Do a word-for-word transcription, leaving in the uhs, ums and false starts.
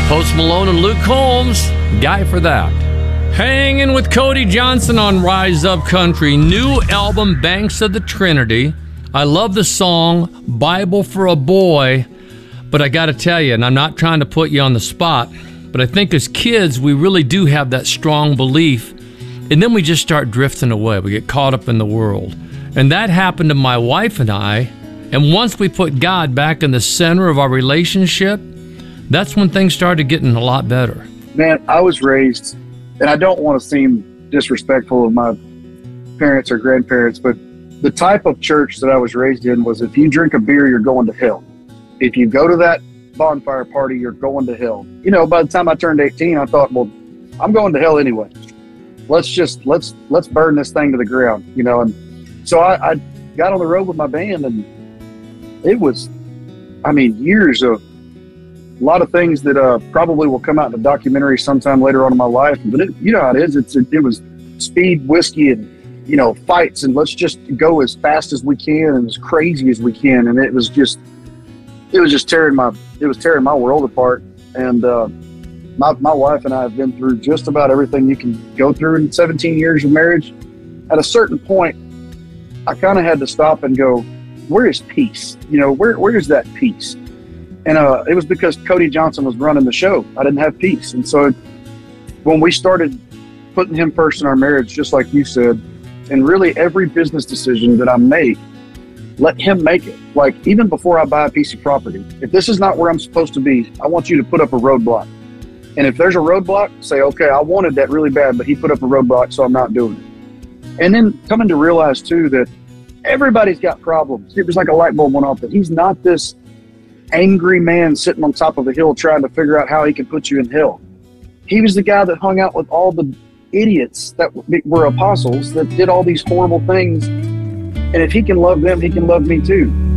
Post Malone and Luke Combs, Guy for That. Hanging with Cody Johnson on Rise Up Country. New album, Banks of the Trinity. I love the song, Bible for a Boy. But I got to tell you, and I'm not trying to put you on the spot, but I think as kids, we really do have that strong belief. And then we just start drifting away. We get caught up in the world. And that happened to my wife and I. And once we put God back in the center of our relationship, that's when things started getting a lot better. Man, I was raised, and I don't want to seem disrespectful of my parents or grandparents, but the type of church that I was raised in was if you drink a beer, you're going to hell. If you go to that bonfire party, you're going to hell. You know, by the time I turned eighteen, I thought, well, I'm going to hell anyway. Let's just, let's, let's burn this thing to the ground, you know? And so I, I got on the road with my band, and it was, I mean, years of a lot of things that uh, probably will come out in a documentary sometime later on in my life. But it, you know how it is. It's, it, it was speed, whiskey, and, you know, fights, and let's just go as fast as we can and as crazy as we can. And it was just, it was just tearing my, it was tearing my world apart. And uh, my, my wife and I have been through just about everything you can go through in seventeen years of marriage. At a certain point, I kind of had to stop and go, where is peace? You know, where where is that peace? And uh, it was because Cody Johnson was running the show. I didn't have peace. And so when we started putting him first in our marriage, just like you said, and really every business decision that I make, let him make it. Like, even before I buy a piece of property, if this is not where I'm supposed to be, I want you to put up a roadblock. And if there's a roadblock, say, okay, I wanted that really bad, but he put up a roadblock, so I'm not doing it. And then coming to realize, too, that everybody's got problems. It was like a light bulb went off, that he's not this angry man sitting on top of a hill trying to figure out how he can put you in hell. He was the guy that hung out with all the idiots that were apostles that did all these horrible things. And if he can love them, he can love me too.